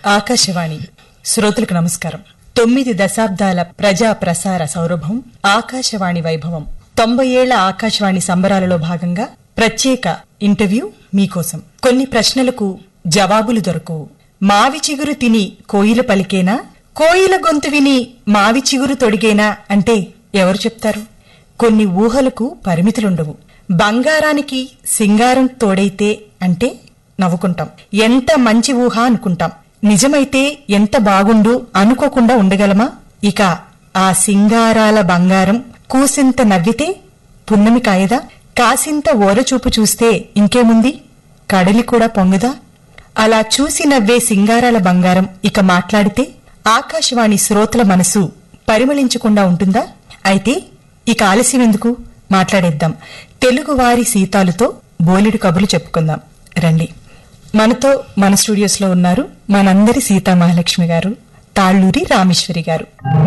ఆకాశవాణి శ్రోతలకు నమస్కారం. 9 దశాబ్దాల ప్రజా ప్రసార సౌరభం ఆకాశవాణి వైభవం 90 ఏళ్ల ఆకాశవాణి సంబరాలలో భాగంగా ప్రత్యేక ఇంటర్వ్యూ మీకోసం. కొన్ని ప్రశ్నలకు జవాబులు దొరకవు. మావి చిగురు తిని కోయిల పలికేనా, కోయిల గొంతు విని మావి చిగురు తొడిగేనా అంటే ఎవరు చెప్తారు? కొన్ని ఊహలకు పరిమితులుండవు. బంగారానికి సింగారం తోడైతే అంటే నవ్వుకుంటాం. ఎంత మంచి ఊహ అనుకుంటాం. నిజమైతే ఎంత బాగుండు అనుకోకుండా ఉండగలమా? ఇక ఆ సింగారాల బంగారం కూసింత నవ్వితే పున్నమి కాయదా? కాసింత ఓరచూపు చూస్తే ఇంకేముంది, కడలి కూడా పొంగుదా? అలా చూసి నవ్వే సింగారాల బంగారం ఇక మాట్లాడితే ఆకాశవాణి శ్రోతల మనసు పరిమళించకుండా ఉంటుందా? అయితే ఇక ఆలస్యం ఎందుకు, మాట్లాడేద్దాం. తెలుగువారి సీతాలతో బోలెడు కబుర్లు చెప్పుకుందాం రండి. మనతో మన స్టూడియోస్ లో ఉన్నారు మనందరి సీతా మహాలక్ష్మి గారు, తాళ్లూరి రామేశ్వరి గారు.